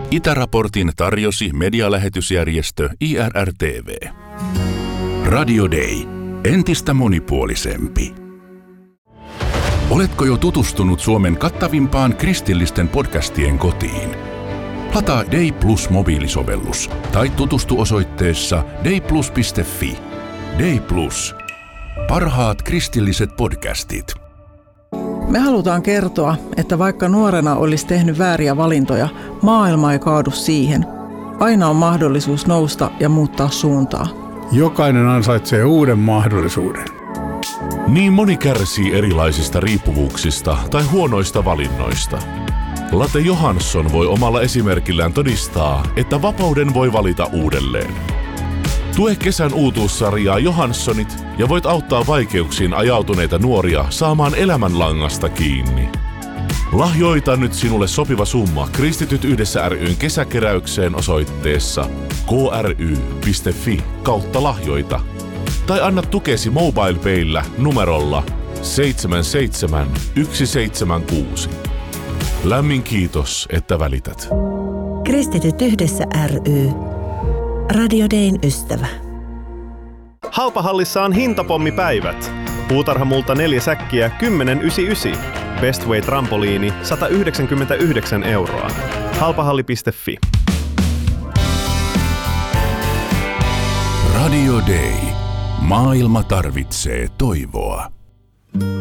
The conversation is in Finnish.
Itäraportin tarjosi medialähetysjärjestö IRR-TV. Radio Day. Entistä monipuolisempi. Oletko jo tutustunut Suomen kattavimpaan kristillisten podcastien kotiin? Lataa Day Plus -mobiilisovellus tai tutustu osoitteessa dayplus.fi. Day Plus. Parhaat kristilliset podcastit. Me halutaan kertoa, että vaikka nuorena olisi tehnyt vääriä valintoja, maailma ei kaadu siihen. Aina on mahdollisuus nousta ja muuttaa suuntaa. Jokainen ansaitsee uuden mahdollisuuden. Niin moni kärsii erilaisista riippuvuuksista tai huonoista valinnoista. Latte Johansson voi omalla esimerkillään todistaa, että vapauden voi valita uudelleen. Tue kesän uutuussarjaa Johanssonit ja voit auttaa vaikeuksiin ajautuneita nuoria saamaan elämänlangasta kiinni. Lahjoita nyt sinulle sopiva summa Kristityt yhdessä ry:n kesäkeräykseen osoitteessa kry.fi/lahjoita tai anna tukesi MobilePayllä numerolla 77176. Lämmin kiitos, että välität. Kristityt yhdessä ry. Radio Dayn ystävä. Halpahallissa on hintapommipäivät. Puutarhamulta 4 säkkiä 10,99. Bestway trampoliini 199 €. Halpahalli.fi. Radio Day. Maailma tarvitsee toivoa.